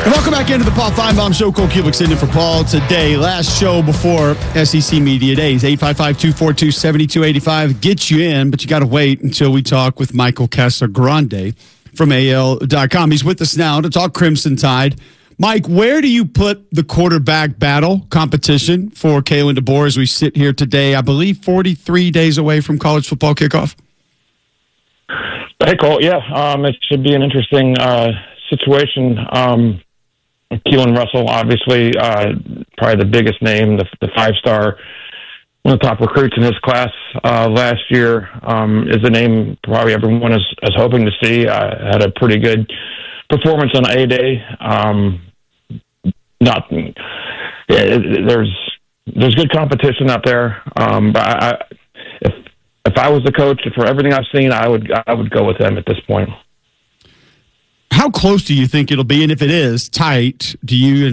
And welcome back into the Paul Feinbaum Show. Cole Kubick sitting in for Paul today. Last show before SEC Media Days. 855-242-7285. Get you in, but you got to wait until we talk with Michael Casagrande from AL.com. He's with us now to talk Crimson Tide. Mike, where do you put the quarterback battle competition for Kalen DeBoer as we sit here today, I believe 43 days away from college football kickoff? Hey, Cole. Yeah, it should be an interesting situation. Keelan Russell, obviously, probably the biggest name, the five-star, one of the top recruits in his class last year, is a name probably everyone is hoping to see. Had a pretty good performance on A-Day. There's good competition out there, but if I was the coach, for everything I've seen, I would go with them at this point. How close do you think it'll be? And if it is tight, would you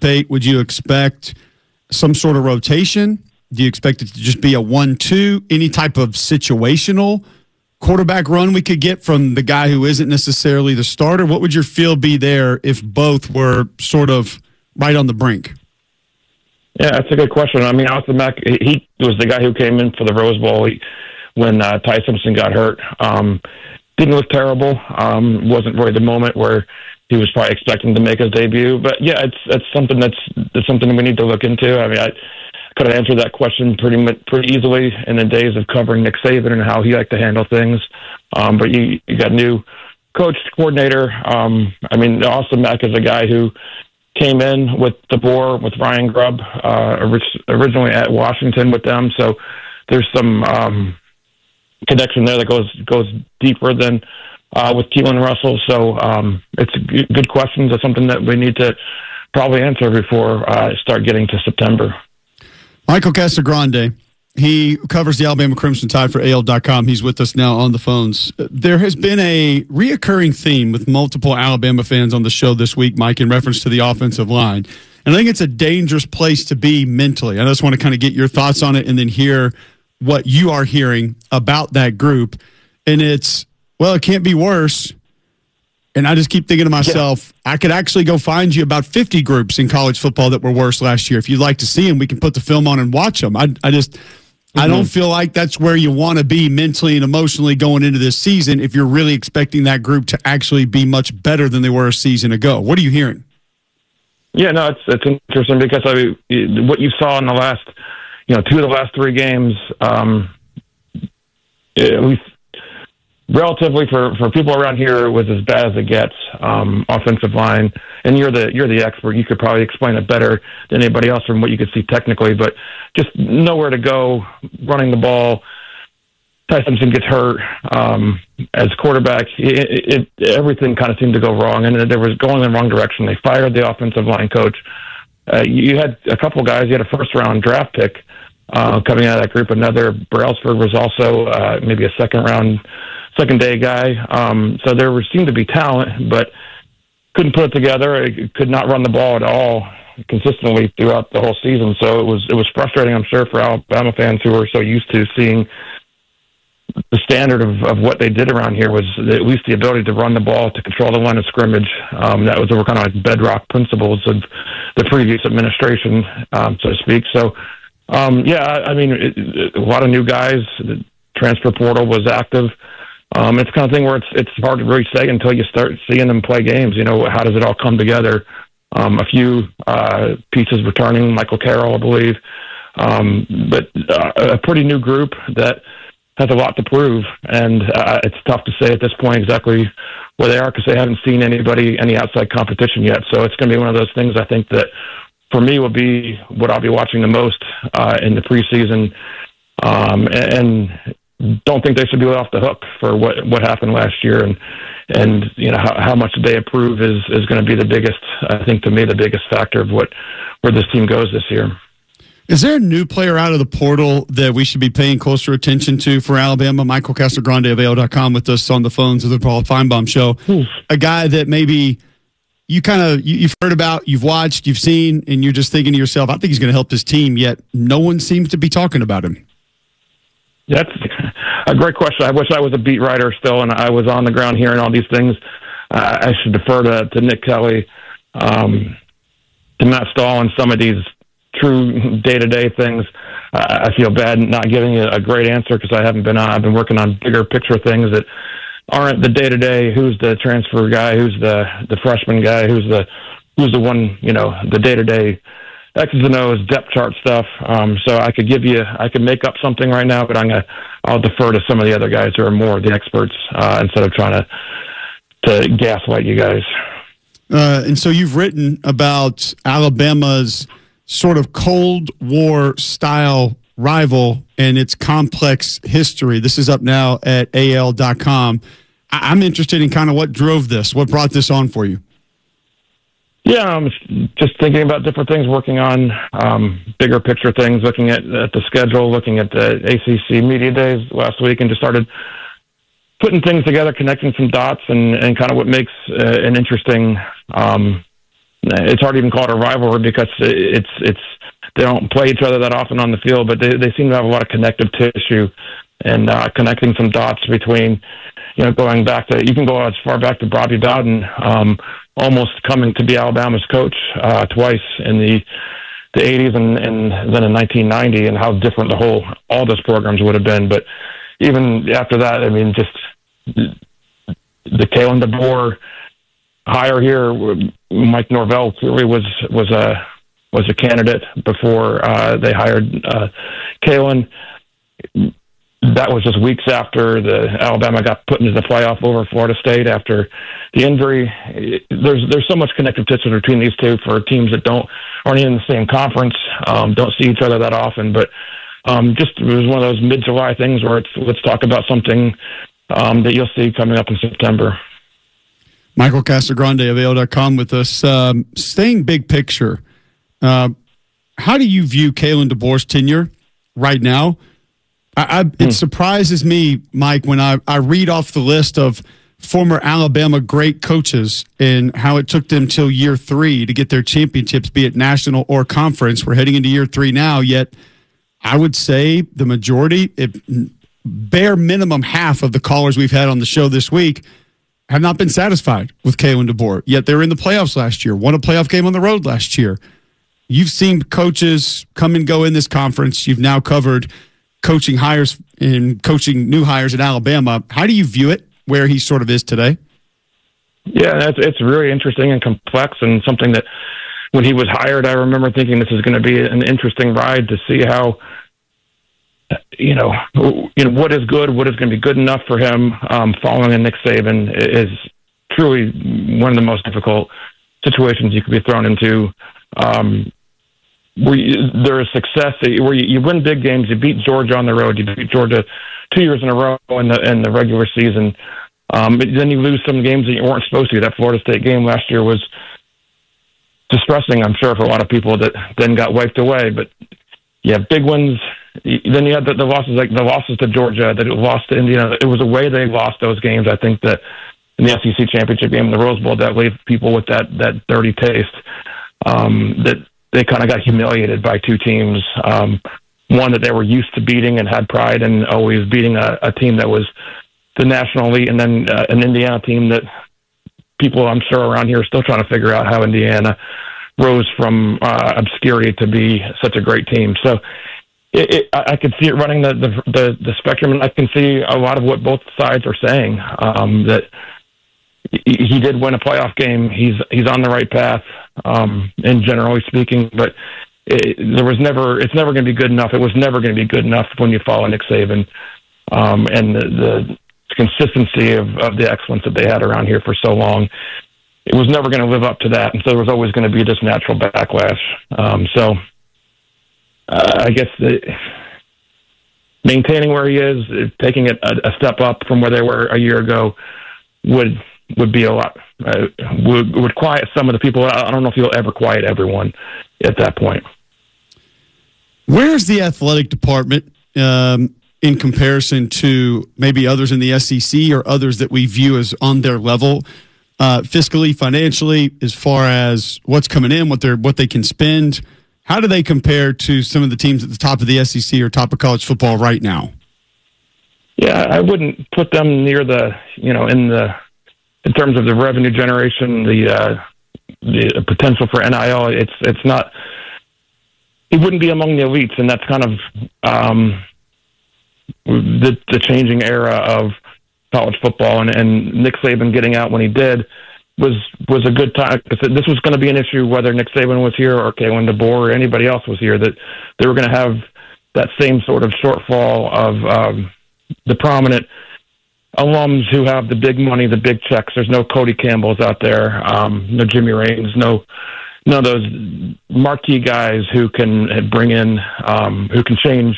expect some sort of rotation? Do you expect it to just be a 1-2? Any type of situational quarterback run we could get from the guy who isn't necessarily the starter? What would your feel be there if both were sort of right on the brink? Yeah, that's a good question. I mean, Austin Mack, he was the guy who came in for the Rose Bowl when Ty Simpson got hurt. Didn't look terrible. Wasn't really the moment where he was probably expecting to make his debut. But yeah, it's something that's something we need to look into. I mean, I could have answered that question pretty easily in the days of covering Nick Saban and how he liked to handle things. But you got a new coach, coordinator. I mean, Austin Mack is a guy who came in with DeBoer, with Ryan Grubb, originally at Washington with them. So there's some connection there that goes deeper than with Keelan Russell. So it's a good question. It's something that we need to probably answer before start getting to September. Michael Casagrande, he covers the Alabama Crimson Tide for AL.com. He's with us now on the phones. There has been a reoccurring theme with multiple Alabama fans on the show this week, Mike, in reference to the offensive line. And I think it's a dangerous place to be mentally. I just want to kind of get your thoughts on it and then hear what you are hearing about that group. And it's, well, it can't be worse. And I just keep thinking to myself, I could actually go find you about 50 groups in college football that were worse last year. If you'd like to see them, we can put the film on and watch them. I don't feel like that's where you want to be mentally and emotionally going into this season if you're really expecting that group to actually be much better than they were a season ago. What are you hearing? Yeah, no, it's interesting because what you saw in the last, two of the last three games, at least relatively for people around here, it was as bad as it gets. Offensive line, and you're the expert. You could probably explain it better than anybody else from what you could see technically. But just nowhere to go, running the ball. Ty Simpson gets hurt as quarterback. Everything kind of seemed to go wrong, and it was going in the wrong direction. They fired the offensive line coach. You had a couple guys. You had a first-round draft pick coming out of that group. Another Brailsford was also maybe a second-day guy. So there seemed to be talent, but couldn't put it together. Could not run the ball at all consistently throughout the whole season. So it was frustrating, I'm sure, for Alabama fans who are so used to seeing the standard of what they did around here was at least the ability to run the ball, to control the line of scrimmage. That was kind of like bedrock principles of the previous administration, so to speak. So, I mean, a lot of new guys. The transfer portal was active. It's the kind of thing where it's hard to really say until you start seeing them play games. How does it all come together? A few pieces returning, Michael Carroll, I believe, but a pretty new group that has a lot to prove, and it's tough to say at this point exactly where they are because they haven't seen any outside competition yet. So it's going to be one of those things I think that for me will be what I'll be watching the most in the preseason, and don't think they should be let off the hook for what happened last year, and how much they approve is going to be the biggest, I think, to me, the biggest factor of where this team goes this year. Is there a new player out of the portal that we should be paying closer attention to for Alabama? Michael Casagrande of AL.com with us on the phones of the Paul Feinbaum Show. A guy that maybe you've heard about, you've watched, you've seen, and you're just thinking to yourself, I think he's going to help this team, yet no one seems to be talking about him. That's a great question. I wish I was a beat writer still and I was on the ground hearing all these things. I should defer to Nick Kelly to Matt Stahl on some of these true day-to-day things. I feel bad not giving you a great answer because I haven't been on. I've been working on bigger picture things that aren't the day-to-day. Who's the transfer guy? Who's the freshman guy? Who's the one, the day-to-day X's and O's, depth chart stuff. So I could make up something right now, but I'll defer to some of the other guys who are more the experts instead of trying to gaslight you guys. And so you've written about Alabama's sort of Cold War style rival and its complex history. This is up now at AL.com. I'm interested in kind of what drove this, what brought this on for you. Yeah, I'm just thinking about different things, working on bigger picture things, looking at the schedule, looking at the ACC Media Days last week, and just started putting things together, connecting some dots, and kind of what makes an interesting. It's hard to even call it a rivalry because it's they don't play each other that often on the field, but they seem to have a lot of connective tissue and connecting some dots between. Going back to, you can go as far back to Bobby Bowden, almost coming to be Alabama's coach twice in the 80s and then in 1990, and how different all those programs would have been. But even after that, I mean, just the Kalen DeBoer hire here, Mike Norvell clearly was a candidate before they hired Kalen. That was just weeks after the Alabama got put into the playoff over Florida State after the injury. There's so much connective tissue between these two for teams that aren't in the same conference, don't see each other that often. But just it was one of those mid-July things where let's talk about something that you'll see coming up in September. Michael Casagrande of AL.com with us. Staying big picture, how do you view Kalen DeBoer's tenure right now? It surprises me, Mike, when I read off the list of former Alabama great coaches and how it took them till year 3 to get their championships, be it national or conference. We're heading into year 3 now, yet I would say the majority, bare minimum half of the callers we've had on the show this week have not been satisfied with Kalen DeBoer, yet they were in the playoffs last year, won a playoff game on the road last year. You've seen coaches come and go in this conference. You've now covered coaching hires and coaching new hires in Alabama. How do you view it, where he sort of is today? Yeah, it's really interesting and complex, and something that when he was hired, I remember thinking this is going to be an interesting ride to see how, what is good, what is going to be good enough for him. Following in Nick Saban is truly one of the most difficult situations you could be thrown into. There is success where you win big games. You beat Georgia on the road. You beat Georgia 2 years in a row in the regular season. Then you lose some games that you weren't supposed to. That Florida State game last year was distressing, I'm sure, for a lot of people that then got wiped away. But you have big wins. Then you had the losses, like the losses to Georgia, that it lost to Indiana. It was the way they lost those games. I think that in the SEC championship game in the Rose Bowl, that left people with that dirty taste. That they kind of got humiliated by two teams. One that they were used to beating and had pride in always beating a team that was the national elite, and then an Indiana team that people, I'm sure, around here are still trying to figure out how Indiana rose from obscurity to be such a great team. So I could see it running the spectrum, and I can see a lot of what both sides are saying, that he did win a playoff game. He's on the right path, and generally speaking, but it's never going to be good enough. It was never going to be good enough when you follow Nick Saban, and the consistency of the excellence that they had around here for so long. It was never going to live up to that, and so there was always going to be this natural backlash. I guess maintaining where he is, taking it a step up from where they were a year ago, would be a lot. Would quiet some of the people. I don't know if he'll ever quiet everyone at that point. Where's the athletic department in comparison to maybe others in the SEC or others that we view as on their level, fiscally, financially, as far as what's coming in, what they can spend? How do they compare to some of the teams at the top of the SEC or top of college football right now? Yeah, I wouldn't put them near in terms of the revenue generation, the the potential for NIL. It's not. He wouldn't be among the elites, and that's kind of the changing era of college football. And Nick Saban getting out when he did was a good time. This was going to be an issue whether Nick Saban was here or Kalen DeBoer or anybody else was here, that they were going to have that same sort of shortfall of the prominent alums who have the big money, the big checks. There's no Cody Campbells out there, no Jimmy Raines, none of those marquee guys who can bring in, who can change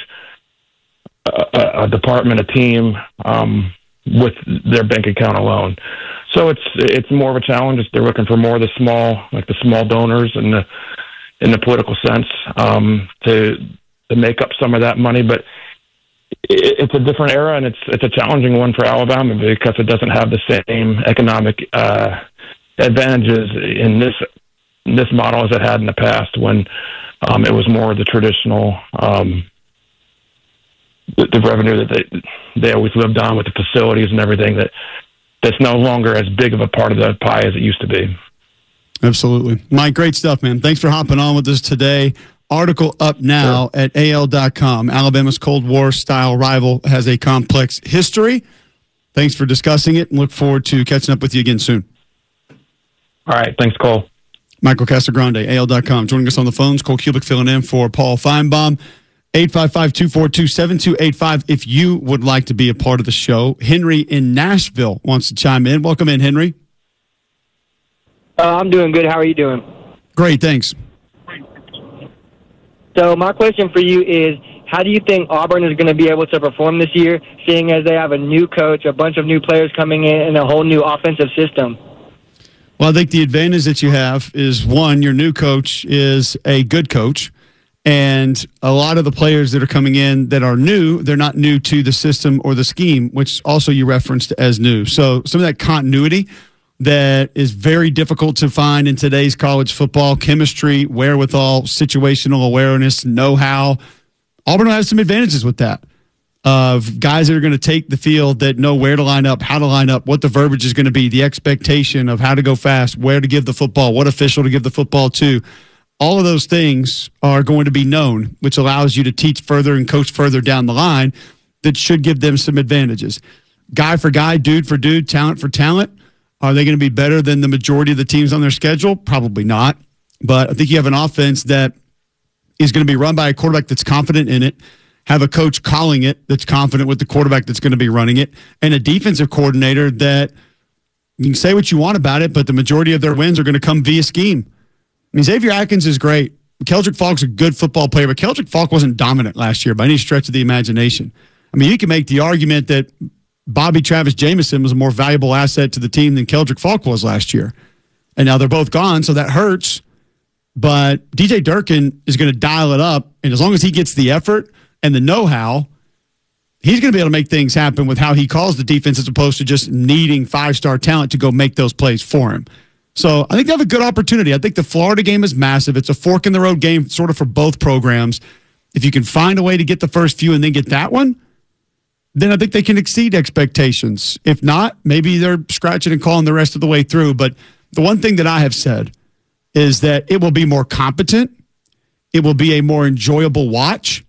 a department, a team, with their bank account alone. So it's more of a challenge. They're looking for more of the small donors in the political sense, to make up some of that money. But it's a different era, and it's a challenging one for Alabama because it doesn't have the same economic advantages in this model as it had in the past, when it was more the traditional the revenue that they always lived on with the facilities and everything, that's no longer as big of a part of the pie as it used to be. Absolutely. Mike, great stuff, man. Thanks for hopping on with us today. Article up now at AL.com. Alabama's Cold War style rival has a complex history. Thanks for discussing it, and look forward to catching up with you again soon. All right. Thanks, Cole. Michael Casagrande, AL.com. Joining us on the phones, Cole Cubic filling in for Paul Feinbaum. 855-242-7285 if you would like to be a part of the show. Henry in Nashville wants to chime in. Welcome in, Henry. I'm doing good. How are you doing? Great, thanks. So my question for you is, how do you think Auburn is going to be able to perform this year, seeing as they have a new coach, a bunch of new players coming in, and a whole new offensive system? Well, I think the advantage that you have is, one, your new coach is a good coach. And a lot of the players that are coming in that are new, they're not new to the system or the scheme, which also you referenced as new. So some of that continuity that is very difficult to find in today's college football, chemistry, wherewithal, situational awareness, know-how. Auburn will have some advantages with that, of guys that are going to take the field, that know where to line up, how to line up, what the verbiage is going to be, the expectation of how to go fast, where to give the football, what official to give the football to. All of those things are going to be known, which allows you to teach further and coach further down the line. That should give them some advantages. Guy for guy, dude for dude, talent for talent. Are they going to be better than the majority of the teams on their schedule? Probably not. But I think you have an offense that is going to be run by a quarterback that's confident in it, have a coach calling it that's confident with the quarterback that's going to be running it, and a defensive coordinator that, you can say what you want about it, but the majority of their wins are going to come via scheme. I mean, Xavier Atkins is great. Keldrick Faulk's a good football player, but Keldrick Faulk wasn't dominant last year by any stretch of the imagination. I mean, you can make the argument that Bobby Travis Jamison was a more valuable asset to the team than Keldrick Faulk was last year. And now they're both gone, so that hurts. But DJ Durkin is going to dial it up, and as long as he gets the effort and the know-how, he's going to be able to make things happen with how he calls the defense, as opposed to just needing five-star talent to go make those plays for him. So I think they have a good opportunity. I think the Florida game is massive. It's a fork-in-the-road game sort of for both programs. If you can find a way to get the first few and then get that one, then I think they can exceed expectations. If not, maybe they're scratching and clawing the rest of the way through. But the one thing that I have said is that it will be more competent, it will be a more enjoyable watch,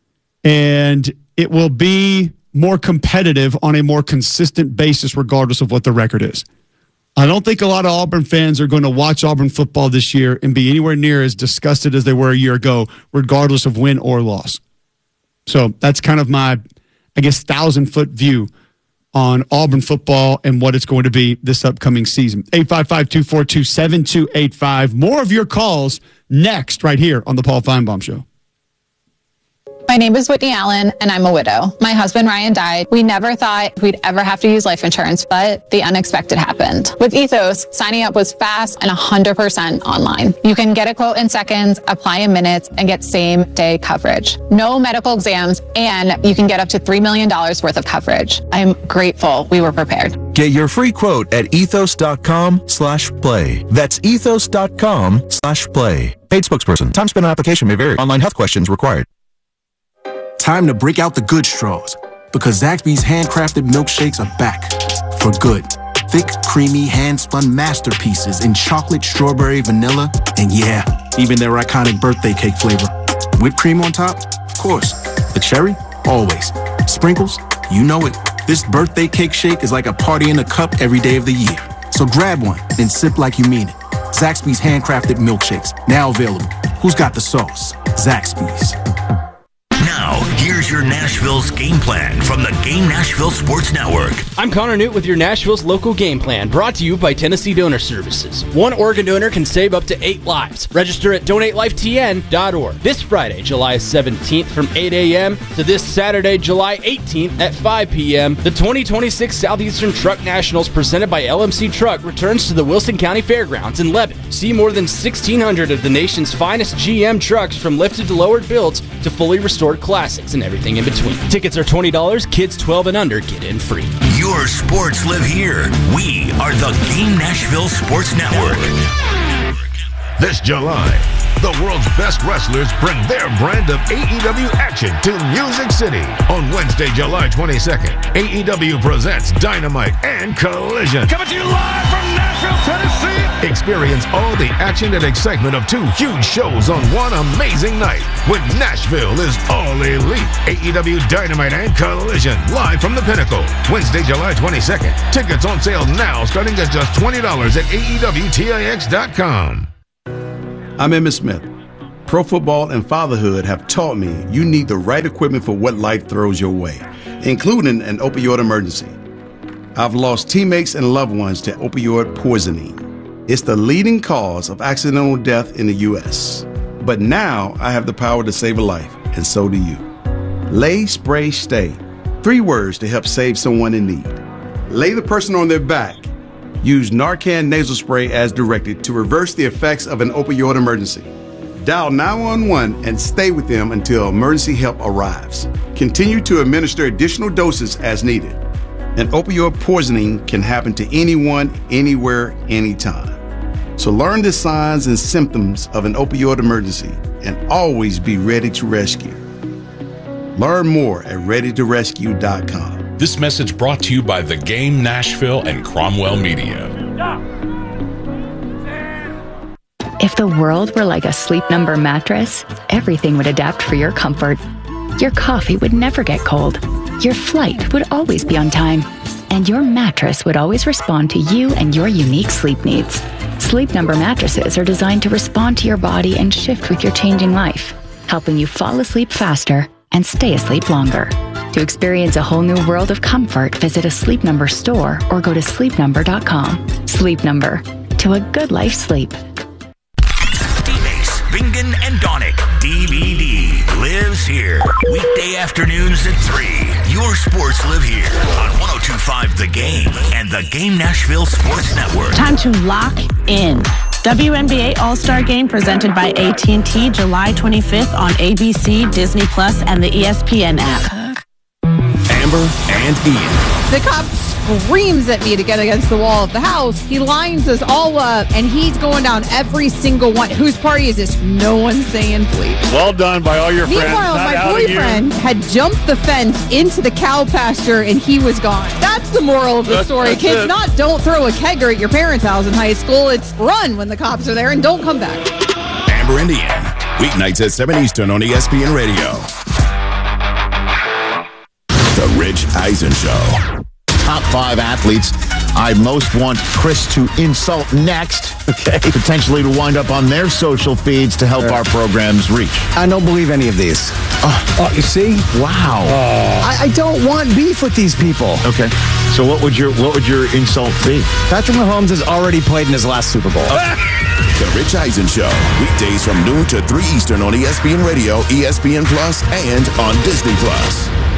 and it will be more competitive on a more consistent basis regardless of what the record is. I don't think a lot of Auburn fans are going to watch Auburn football this year and be anywhere near as disgusted as they were a year ago, regardless of win or loss. So that's kind of my, 1,000-foot view on Auburn football and what it's going to be this upcoming season. 855-242-7285. More of your calls next right here on the Paul Feinbaum Show. My name is Whitney Allen, and I'm a widow. My husband, Ryan, died. We never thought we'd ever have to use life insurance, but the unexpected happened. With Ethos, signing up was fast and 100% online. You can get a quote in seconds, apply in minutes, and get same-day coverage. No medical exams, and you can get up to $3 million worth of coverage. I'm grateful we were prepared. Get your free quote at ethos.com/play. That's ethos.com/play. Paid spokesperson. Time spent on application may vary. Online health questions required. Time to break out the good straws, because Zaxby's handcrafted milkshakes are back for good. Thick, creamy, hand-spun masterpieces in chocolate, strawberry, vanilla, and yeah, even their iconic birthday cake flavor. Whipped cream on top? Of course. The cherry? Always. Sprinkles? You know it. This birthday cake shake is like a party in a cup every day of the year. So grab one and sip like you mean it. Zaxby's handcrafted milkshakes, now available. Who's got the sauce? Zaxby's. Now, here's your Nashville's game plan from the Game Nashville Sports Network. I'm Connor Newt with your Nashville's local game plan, brought to you by Tennessee Donor Services. One organ donor can save up to 8 lives. Register at donatelifetn.org. This Friday, July 17th from 8 a.m. to this Saturday, July 18th at 5 p.m., the 2026 Southeastern Truck Nationals presented by LMC Truck returns to the Wilson County Fairgrounds in Lebanon. See more than 1,600 of the nation's finest GM trucks, from lifted to lowered builds to fully restored classics and everything in between. Tickets are $20. Kids 12 and under get in free. Your sports live here. We are the Game Nashville Sports Network. This July, the world's best wrestlers bring their brand of AEW action to Music City. On Wednesday, July 22nd, AEW presents Dynamite and Collision. Coming to you live from Nashville, Tennessee. Experience all the action and excitement of 2 huge shows on one amazing night when Nashville is all elite. AEW Dynamite and Collision, live from the Pinnacle. Wednesday, July 22nd. Tickets on sale now, starting at just $20 at AEWTIX.com. I'm Emmitt Smith. Pro football and fatherhood have taught me you need the right equipment for what life throws your way, including an opioid emergency. I've lost teammates and loved ones to opioid poisoning. It's the leading cause of accidental death in the U.S. But now I have the power to save a life, and so do you. Lay, spray, stay. 3 words to help save someone in need. Lay the person on their back. Use Narcan nasal spray as directed to reverse the effects of an opioid emergency. Dial 911 and stay with them until emergency help arrives. Continue to administer additional doses as needed. An opioid poisoning can happen to anyone, anywhere, anytime. So learn the signs and symptoms of an opioid emergency and always be ready to rescue. Learn more at readytorescue.com. This message brought to you by The Game Nashville and Cromwell Media. If the world were like a Sleep Number mattress, everything would adapt for your comfort. Your coffee would never get cold. Your flight would always be on time. And your mattress would always respond to you and your unique sleep needs. Sleep Number mattresses are designed to respond to your body and shift with your changing life, helping you fall asleep faster and stay asleep longer. To experience a whole new world of comfort, visit a Sleep Number store or go to sleepnumber.com. Sleep Number. To a good life sleep. D-Base, Bingen, and Donick. DVD lives here. Weekday afternoons at 3. Your sports live here on 102.5 The Game and the Game Nashville Sports Network. Time to lock in. WNBA All-Star Game presented by AT&T, July 25th on ABC, Disney Plus, and the ESPN app. Amber and Ian. The cop screams at me to get against the wall of the house. He lines us all up, and he's going down every single one. Whose party is this? No one's saying please. Well done by all your friends. Meanwhile, my boyfriend had jumped the fence into the cow pasture, and he was gone. That's the moral of the story, kids. Not don't throw a kegger at your parents' house in high school. It's run when the cops are there and don't come back. Amber and Ian, weeknights at 7 Eastern on ESPN Radio. The Rich Eisen Show. Top 5 athletes I most want Chris to insult next, okay? Potentially to wind up on their social feeds to help our programs reach. I don't believe any of these. You see? Wow. I don't want beef with these people. Okay. So what would your insult be? Patrick Mahomes has already played in his last Super Bowl. The Rich Eisen Show. Weekdays from noon to 3 Eastern on ESPN Radio, ESPN Plus, and on Disney Plus.